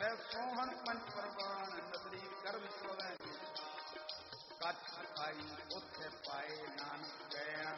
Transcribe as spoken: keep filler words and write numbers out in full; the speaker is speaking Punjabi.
ਸੈ ਸੋਹਣ ਪੰਚ ਪ੍ਰਵਾਨ ਨਦਰੀ ਕਰਮ ਸਵੈ ਕੱਛ ਆਈ ਉੱਥੇ ਪਾਏ ਨਾਨਕ ਗਇਆ